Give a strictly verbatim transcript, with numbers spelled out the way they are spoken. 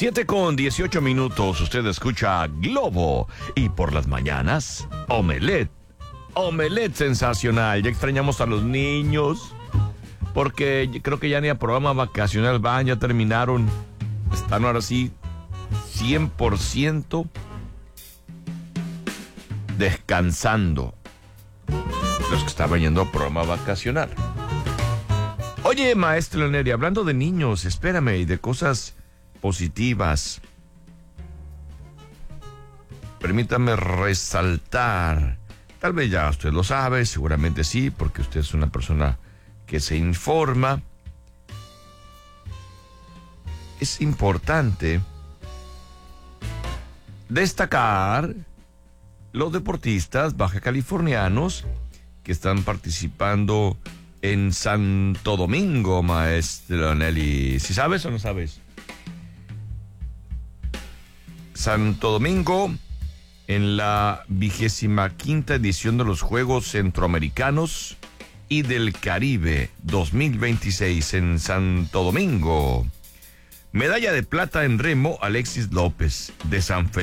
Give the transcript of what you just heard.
Siete con dieciocho minutos, usted escucha Globo y por las mañanas, Omelette. Omelette sensacional, ya extrañamos a los niños porque creo que ya ni a programa vacacional van, ya terminaron, están ahora sí cien por ciento descansando los que estaban yendo a programa vacacional. Oye, maestro Neri, hablando de niños, espérame, y de cosas positivas, permítame resaltar, tal vez ya usted lo sabe, seguramente sí, porque usted es una persona que se informa. Es importante destacar los deportistas baja californianos que están participando en Santo Domingo, maestro Nelly. ¿Sí sabes o no sabes? Santo Domingo, en la vigésima quinta edición de los Juegos Centroamericanos y del Caribe dos mil veintiséis en Santo Domingo. Medalla de plata en remo, Alexis López, de San Felipe.